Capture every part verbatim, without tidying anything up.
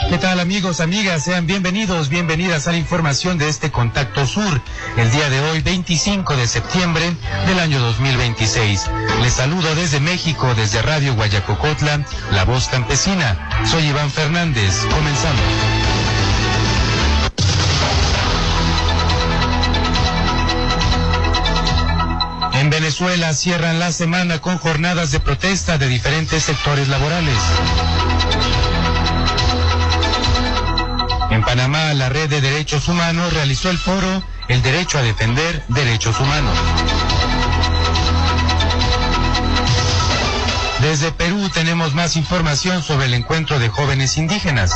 ¿Qué tal, amigos, amigas? Sean bienvenidos, bienvenidas a la información de este Contacto Sur, el día de hoy, veinticinco de septiembre del año dos mil veintiséis. Les saludo desde México, desde Radio Guayacocotla, La Voz Campesina. Soy Iván Fernández. Comenzamos. En Venezuela cierran la semana con jornadas de protesta de diferentes sectores laborales. En Panamá, la Red de Derechos Humanos realizó el foro El Derecho a Defender Derechos Humanos. Desde Perú tenemos más información sobre el encuentro de jóvenes indígenas.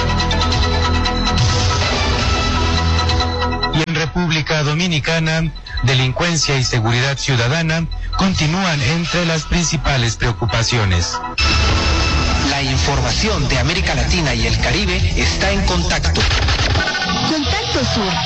Y en República Dominicana, delincuencia y seguridad ciudadana continúan entre las principales preocupaciones. La información de América Latina y el Caribe está en Contacto. Contacto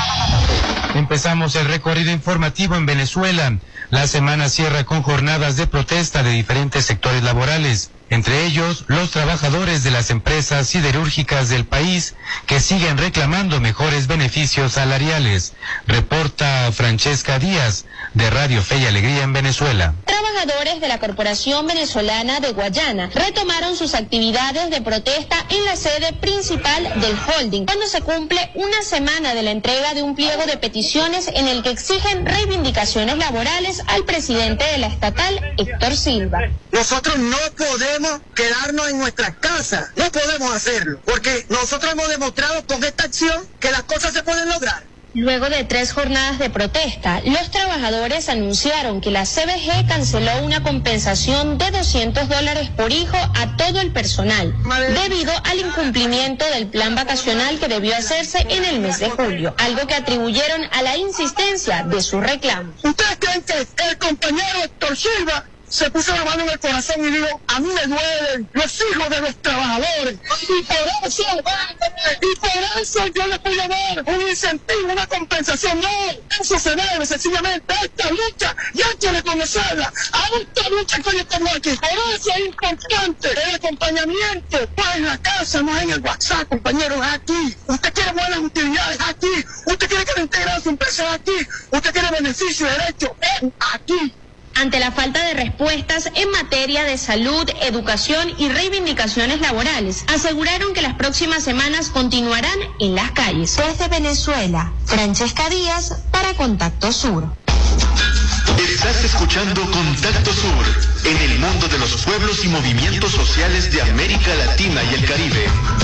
Sur. Empezamos el recorrido informativo en Venezuela. La semana cierra con jornadas de protesta de diferentes sectores laborales, entre ellos los trabajadores de las empresas siderúrgicas del país que siguen reclamando mejores beneficios salariales. Reporta Francesca Díaz, de Radio Fe y Alegría en Venezuela. Trabajadores de la Corporación Venezolana de Guayana retomaron sus actividades de protesta en la sede principal del holding, cuando se cumple una semana de la entrega de un pliego de peticiones en el que exigen reivindicaciones laborales al presidente de la estatal, Héctor Silva. Nosotros no podemos quedarnos en nuestras casas, no podemos hacerlo, porque nosotros hemos demostrado con esta acción que las cosas se pueden lograr. Luego de tres jornadas de protesta, los trabajadores anunciaron que la C B G canceló una compensación de doscientos dólares por hijo a todo el personal, debido al incumplimiento del plan vacacional que debió hacerse en el mes de julio, algo que atribuyeron a la insistencia de sus reclamos. ¿Ustedes creen que el compañero Héctor Silva se puso la mano en el corazón y dijo: a mí me duelen los hijos de los trabajadores, y por eso, y por eso yo les voy a dar un incentivo, una compensación? No, eso se debe sencillamente a esta lucha, y hay que reconocerla, a esta lucha que hoy estamos aquí. Por eso es importante el acompañamiento, no en la casa, no en el WhatsApp, compañeros, aquí. Usted quiere buenas utilidades, aquí. Usted quiere que le integren su empresa, aquí. Usted quiere beneficio y derecho, aquí. Ante la falta de respuestas en materia de salud, educación y reivindicaciones laborales, aseguraron que las próximas semanas continuarán en las calles. Desde Venezuela, Francesca Díaz para Contacto Sur. Estás escuchando Contacto Sur, en el mundo de los pueblos y movimientos sociales de América Latina y el Caribe.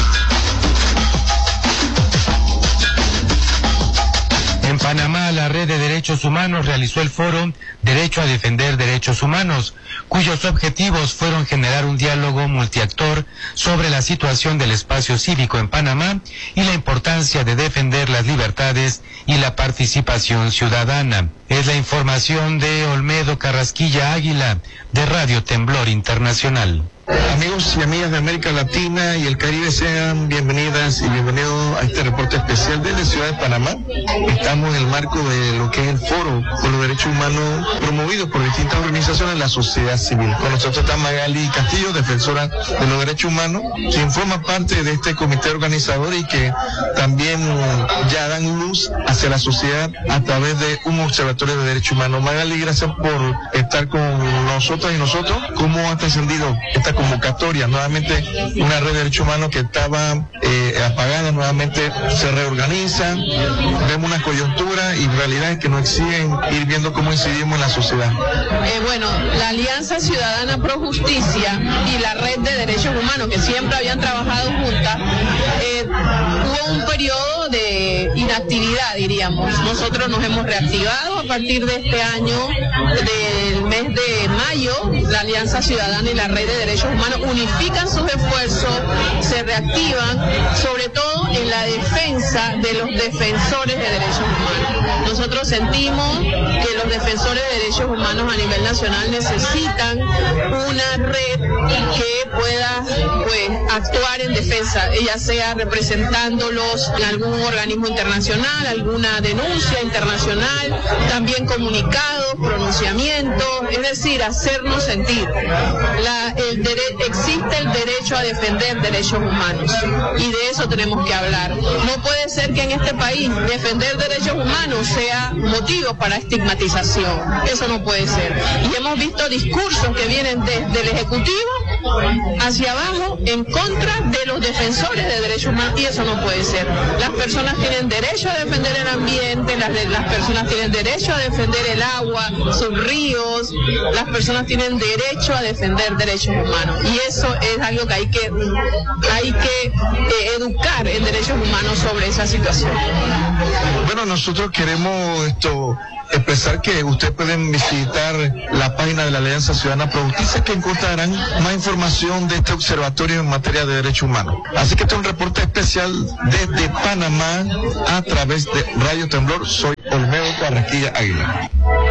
En Panamá, la Red de Derechos Humanos realizó el foro Derecho a Defender Derechos Humanos, cuyos objetivos fueron generar un diálogo multiactor sobre la situación del espacio cívico en Panamá y la importancia de defender las libertades y la participación ciudadana. Es la información de Olmedo Carrasquilla Águila, de Radio Temblor Internacional. Amigos y amigas de América Latina y el Caribe, sean bienvenidas y bienvenidos a este reporte especial desde Ciudad de Panamá. Estamos en el marco de lo que es el Foro por los Derechos Humanos promovido por distintas organizaciones de la sociedad civil. Con nosotros está Magali Castillo, defensora de los derechos humanos, quien forma parte de este comité organizador y que también ya dan luz hacia la sociedad a través de un observatorio de derechos humanos. Magali, gracias por estar con nosotros y nosotros. ¿Cómo ha trascendido esta convocatoria? Nuevamente una red de derechos humanos que estaba eh, apagada, nuevamente se reorganiza, vemos una coyuntura y realidades que nos exigen ir viendo cómo incidimos en la sociedad. Eh, bueno, la Alianza Ciudadana Pro Justicia y la Red de Derechos Humanos, que siempre habían trabajado juntas, eh, hubo un periodo de inactividad, diríamos. Nosotros nos hemos reactivado a partir de este año, del mes de mayo. La Alianza Ciudadana y la Red de Derechos Humanos unifican sus esfuerzos, se reactivan, sobre todo en la defensa de los defensores de derechos humanos. Nosotros sentimos que los defensores de derechos humanos a nivel nacional necesitan una red que pueda pues actuar en defensa, ya sea representándolos en algún organismo internacional, alguna denuncia internacional, también comunicados, pronunciamientos, es decir, hacernos sentir. La, el dere- existe el derecho a defender derechos humanos y de eso tenemos que hablar. No puede ser que en este país defender derechos humanos sea motivo para estigmatización. Eso no puede ser. Y hemos visto discursos que vienen desde el Ejecutivo hacia abajo en contra de los defensores de derechos humanos y eso no puede ser. Las personas tienen derecho a defender el ambiente, las, las personas tienen derecho a defender el agua, sus ríos, las personas tienen derecho a defender derechos humanos y eso es algo que hay que, hay que eh, educar en derechos humanos sobre esa situación. Bueno, nosotros queremos esto expresar que ustedes pueden visitar la página de la Alianza Ciudadana Pro Justicia, que encontrarán más información de este observatorio en materia de derechos humanos. Así que este es un reporte especial desde Panamá a través de Radio Temblor. Soy Olmedo Carrasquilla Águila.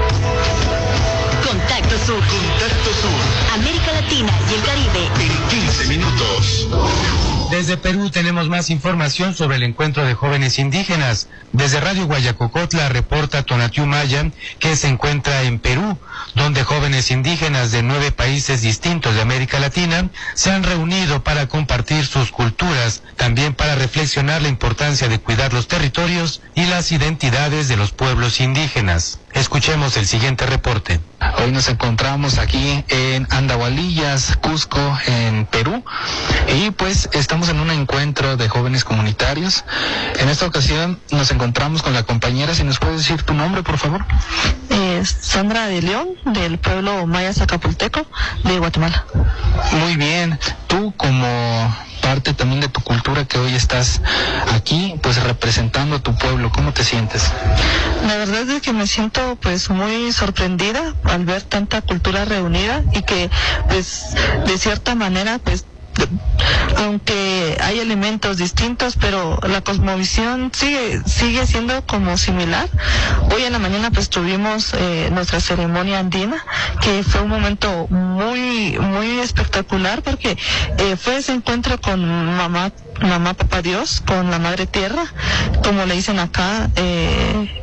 Contacto Sur. Contacto Sur. América Latina y el Caribe. En quince minutos. Desde Perú tenemos más información sobre el encuentro de jóvenes indígenas. Desde Radio Guayacocotla reporta Tonatiu Maya que se encuentra en Perú, donde jóvenes indígenas de nueve países distintos de América Latina se han reunido para compartir sus culturas, también para reflexionar la importancia de cuidar los territorios y las identidades de los pueblos indígenas. Escuchemos el siguiente reporte. Hoy nos encontramos aquí en Andahualillas, Cusco, en Perú, y pues estamos en un encuentro de jóvenes comunitarios. En esta ocasión nos encontramos con la compañera. Si nos puedes decir tu nombre, por favor. Eh, Sandra de León, del pueblo Maya Zacapulteco, de Guatemala. Muy bien. Tú, como parte también de tu cultura, que hoy estás aquí, pues representando a tu pueblo, ¿cómo te sientes? La verdad es que me siento pues muy sorprendida al ver tanta cultura reunida y que pues de cierta manera pues aunque hay elementos distintos, pero la cosmovisión sigue sigue siendo como similar. Hoy en la mañana pues tuvimos eh, nuestra ceremonia andina, que fue un momento muy muy espectacular porque eh, fue ese encuentro con mamá mamá papá Dios, con la madre tierra, como le dicen acá, eh,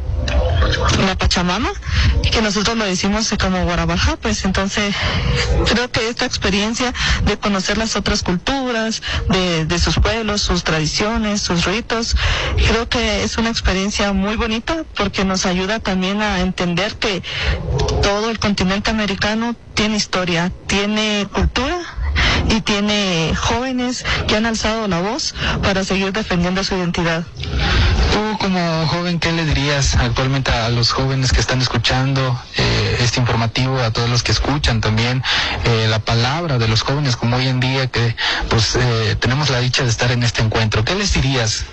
la Pachamama, que nosotros lo decimos como Guarabalja. Pues entonces creo que esta experiencia de conocer las otras culturas de, de sus pueblos, sus tradiciones, sus ritos, creo que es una experiencia muy bonita porque nos ayuda también a entender que todo el continente americano tiene historia, tiene cultura y tiene jóvenes que han alzado la voz para seguir defendiendo su identidad. Tú, como joven, ¿qué le dirías actualmente a los jóvenes que están escuchando eh, este informativo, a todos los que escuchan también eh, la palabra de los jóvenes, como hoy en día que pues eh, tenemos la dicha de estar en este encuentro? ¿Qué les dirías?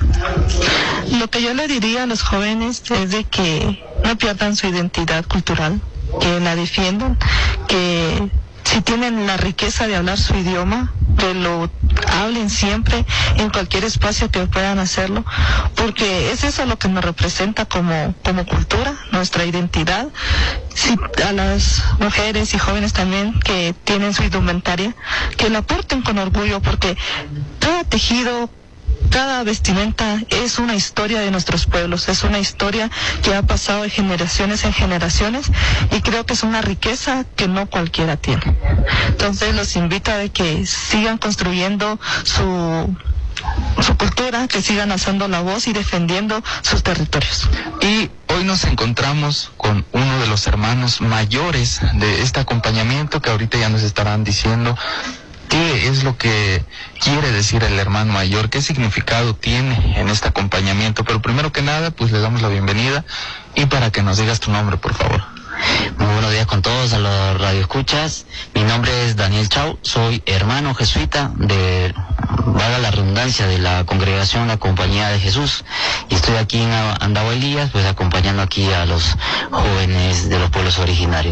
Lo que yo le diría a los jóvenes es de que no pierdan su identidad cultural, que la defiendan, que si tienen la riqueza de hablar su idioma, que lo hablen siempre en cualquier espacio que puedan hacerlo, porque es eso lo que nos representa como como cultura, nuestra identidad. Si a las mujeres y jóvenes también que tienen su indumentaria, que la porten con orgullo, porque cada tejido, cada vestimenta es una historia de nuestros pueblos, es una historia que ha pasado de generaciones en generaciones y creo que es una riqueza que no cualquiera tiene. Entonces los invito a que sigan construyendo su su cultura, que sigan alzando la voz y defendiendo sus territorios. Y hoy nos encontramos con uno de los hermanos mayores de este acompañamiento, que ahorita ya nos estarán diciendo ¿qué es lo que quiere decir el hermano mayor? ¿Qué significado tiene en este acompañamiento? Pero primero que nada, pues le damos la bienvenida y para que nos digas tu nombre, por favor. Muy buenos días con todos a los radioescuchas. Mi nombre es Daniel Chau, soy hermano jesuita de, valga la redundancia, de la congregación La Compañía de Jesús. Y estoy aquí en Andahualillas, pues acompañando aquí a los jóvenes de los pueblos originarios.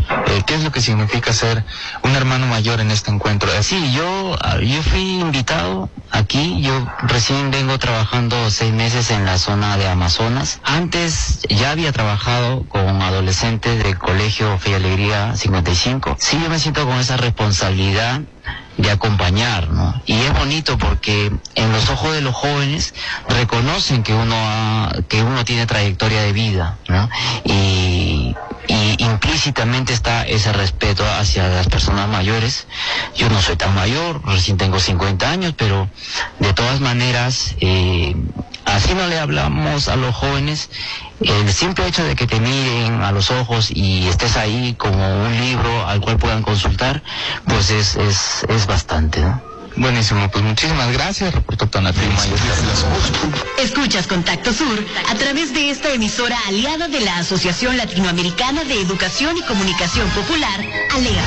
Eh, ¿Qué es lo que significa ser un hermano mayor en este encuentro? Sí, yo, yo fui invitado aquí, yo recién vengo trabajando seis meses en la zona de Amazonas. Antes ya había trabajado con adolescentes del Colegio Fe y Alegría cincuenta y cinco. Sí, yo me siento con esa responsabilidad de acompañar, ¿no? Y es bonito porque en los ojos de los jóvenes reconocen que uno ha, que uno tiene trayectoria de vida, ¿no? Y, y implícitamente está ese respeto hacia las personas mayores. Yo no soy tan mayor, recién tengo cincuenta años, pero de todas maneras, eh, así no le hablamos a los jóvenes. El simple hecho de que te miren a los ojos y estés ahí como un libro al cual puedan consultar, pues es, es, es bastante, ¿no? Buenísimo, pues muchísimas gracias, reportó Tonatiuh Mayor. Escuchas Contacto Sur a través de esta emisora aliada de la Asociación Latinoamericana de Educación y Comunicación Popular, ALEA.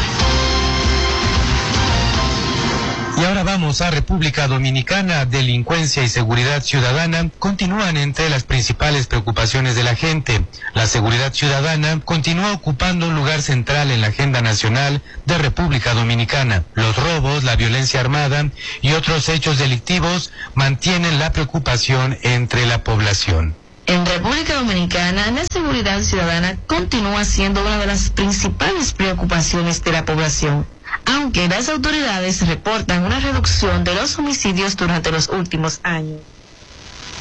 Y ahora vamos a República Dominicana. Delincuencia y seguridad ciudadana continúan entre las principales preocupaciones de la gente. La seguridad ciudadana continúa ocupando un lugar central en la agenda nacional de República Dominicana. Los robos, la violencia armada y otros hechos delictivos mantienen la preocupación entre la población. En República Dominicana, la seguridad ciudadana continúa siendo una de las principales preocupaciones de la población, aunque las autoridades reportan una reducción de los homicidios durante los últimos años.